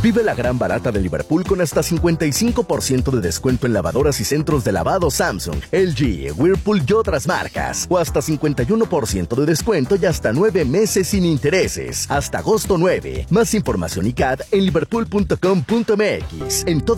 Vive la gran barata de Liverpool con hasta 55% de descuento en lavadoras y centros de lavado Samsung, LG, Whirlpool y otras marcas. O hasta 51% de descuento y hasta 9 meses sin intereses. Hasta agosto 9. Más información y CAT en liverpool.com.mx. En todo